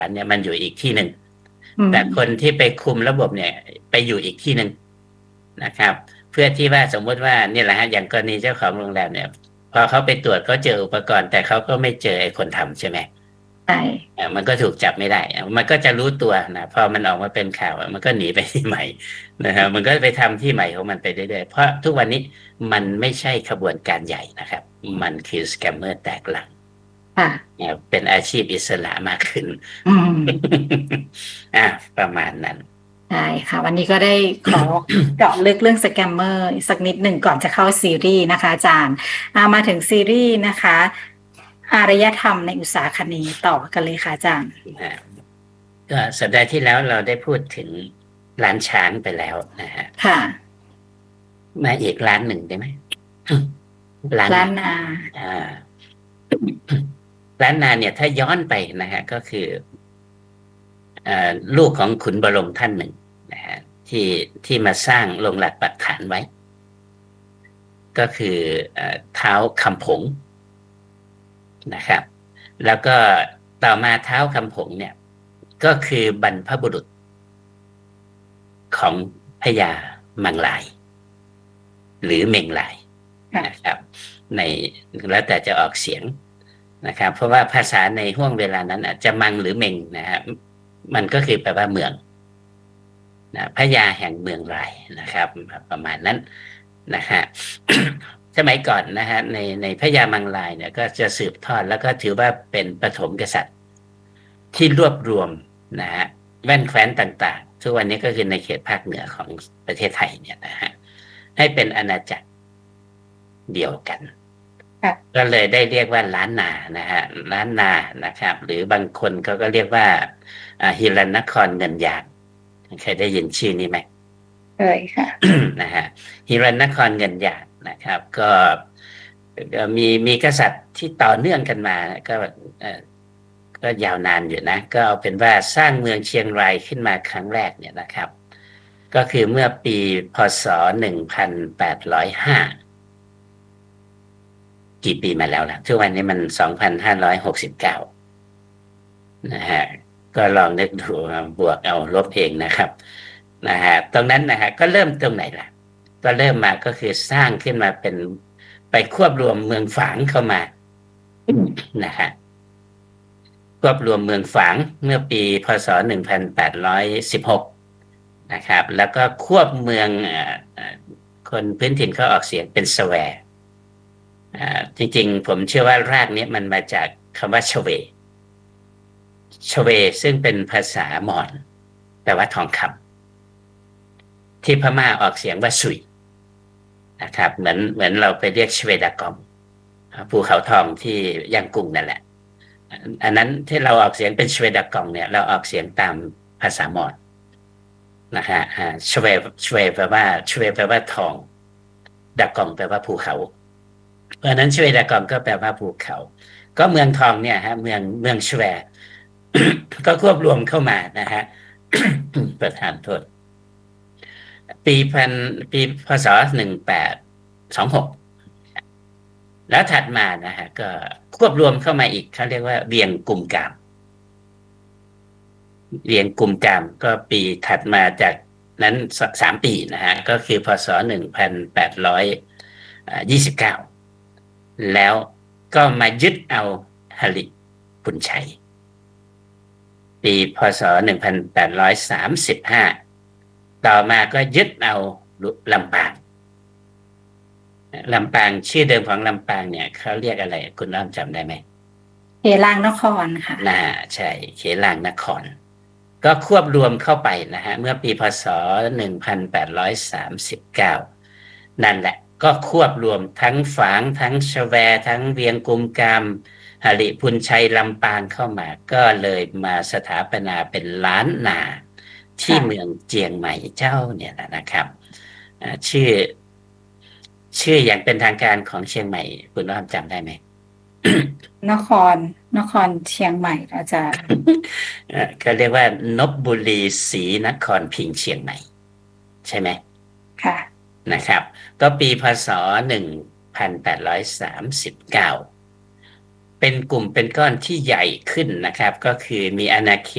เนี่ยมันอยู่อีกที่หนึ่งอืมแต่คนที่ไปคุมระบบเนี่ยไปอยู่อีกที่หนึ่งนะครับเพื่อที่ว่าสมมติว่านี่แหละฮะอย่างกรณีเจ้าของโรงแรมเนี่ยพอเขาไปตรวจเขาเจออุปกรณ์แต่เขาก็ไม่เจอไอ้คนทำใช่ไหมใช่มันก็ถูกจับไม่ได้มันก็จะรู้ตัวนะพอมันออกมาเป็นข่าวมันก็หนีไปที่ใหม่นะครับมันก็ไปทำที่ใหม่ของมันไปเรื่อยๆเพราะทุกวันนี้มันไม่ใช่ขบวนการใหญ่นะครับมันคือสแกมเมอร์แตกหลังค่ะเป็นอาชีพอิสระมากขึ้นอืมอ่ะประมาณนั้นใช่ค่ะวันนี้ก็ได้ขอเจาะลึกเรื่องสแกมเมอร์สักนิดหนึ่งก่อนจะเข้าซีรีส์นะคะอาจารย์มาถึงซีรีส์นะคะอารยธรรมในอุตสาคเนย์ต่อกันเลยค่ะอาจารย์ก็สัปดาห์ที่แล้วเราได้พูดถึงร้านช้างไปแล้วนะฮะค่ะมาอีกร้านหนึ่งได้ไหมร้านล้านานนาอ่าร้านนาเนี่ยถ้าย้อนไปนะฮะก็คือลูกของขุนบรมท่านหนึ่งนะฮะที่มาสร้างลงหลักปักฐานไว้ก็คือท้าวคำผงนะครับแล้วก็ต่อมาท้าวคำผงเนี่ยก็คือบรรพบุรุษของพญามังลายหรือเมงลายนะครับในแล้วแต่จะออกเสียงนะครับเพราะว่าภาษาในห่วงเวลานั้นอาจจะมังหรือเมงนะฮะมันก็คือแปลว่าเมืองนะพญาแห่งเมืองลายนะครับประมาณนั้นนะฮะ สมัยก่อนนะฮะในพญามังลายเนี่ยก็จะสืบทอดแล้วก็ถือว่าเป็นปฐมกษัตริย์ที่รวบรวมนะฮะแว่นแคว้นต่างๆทุกวันนี้ก็คือในเขตภาคเหนือของประเทศไทยเนี่ยนะฮะให้เป็นอาณาจักรเดียวกันก็เลยได้เรียกว่าล้านนานะฮะล้านนานะครับหรือบางคนเขาก็เรียกว่าฮิรัญนครเงินหยางเคยได้ยินชื่อนี้ไหมเคยค่ะนะฮะฮิรัญนครเงินหยางนะครับก็มีกษัตริย์ที่ต่อเนื่องกันมาก็เอ่อก็ยาวนานอยู่นะก็เอาเป็นว่าสร้างเมืองเชียงรายขึ้นมาครั้งแรกเนี่ยนะครับก็คือเมื่อปีพศ1805กี่ปีมาแล้วล่ะทุกวันนี้มัน2569นะฮะก็ลองนึกดูบวกเอาลบเองนะครับนะฮะตรงนั้นนะฮะก็เริ่มตรงไหนล่ะก็เริ่มมาก็คือสร้างขึ้นมาเป็นไปควบรวมเมืองฝางเข้ามานะฮะควบรวมเมืองฝางเมื่อปีพศ1816นะครับแล้วก็ควบเมืองคนพื้นถิ่นเขาออกเสียงเป็นสแวจริงๆผมเชื่อว่ารากนี้มันมาจากคำว่าชเวซึ่งเป็นภาษามอญแปลว่าทองคำที่พม่าออกเสียงว่าสุยนะครับเหมือนเราไปเรียกชเวดากองภูเขาทองที่ย่างกุ้งนั่นแหละอันนั้นที่เราออกเสียงเป็นชเวดากองเนี่ยเราออกเสียงตามภาษามอญนะฮะชเวแปลว่าทองดากองแปลว่าภูเขาเพราะนั้นชเวดากองก็แปลว่าภูเขาก็เมืองทองเนี่ยฮะเมืองชเว ก็ควบรวมเข้ามานะฮะ ประธานโทษปีพศ1826แล้วถัดมานะฮะก็ควบรวมเข้ามาอีกเขาเรียกว่าเวียงกุมกามก็ปีถัดมาจากนั้น3 ปีนะฮะก็คือพศ1829แล้วก็มายึดเอาหริพุนชัยปีพศ1835ต่อมาก็ยึดเอาลำปางชื่อเดิมของลำปางเนี่ยเขาเรียกอะไรคุณน้อมจำได้ไหมเฮลางนครค่ะใช่เขลางนครก็ควบรวมเข้าไปนะฮะเมื่อปีพศ1839นั่นแหละก็ควบรวมทั้งฝางทั้งชแวทั้งเวียงกุมกามหริพุนชัยลำปางเข้ามาก็เลยมาสถาปนาเป็นล้านนาที่เมืองเจียงใหม่เจ้าเนี่ยนะครับชื่ออย่างเป็นทางการของเชียงใหม่คุณน้อมจำได้ไหมนครนครเชียงใหม่อาจารย์ก็เรียกว่านบบุรีศรีนครพิงค์เชียงใหม่ใช่ไหมค่ะนะครับก็ปีพศ1839เป็นกลุ่มเป็นก้อนที่ใหญ่ขึ้นนะครับก็คือมีอาณาเข